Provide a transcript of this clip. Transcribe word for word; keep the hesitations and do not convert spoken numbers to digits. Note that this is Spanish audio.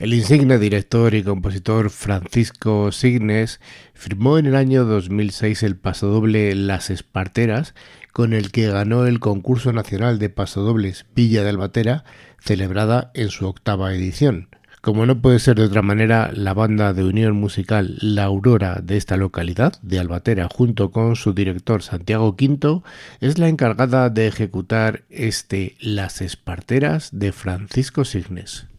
El insigne director y compositor Francisco Signes firmó en el año dos mil seis el pasodoble Las Esparteras, con el que ganó el concurso nacional de pasodobles Villa de Albatera, celebrada en su octava edición. Como no puede ser de otra manera, la banda de unión musical La Aurora de esta localidad, de Albatera, junto con su director Santiago Quinto, es la encargada de ejecutar este Las Esparteras de Francisco Signes.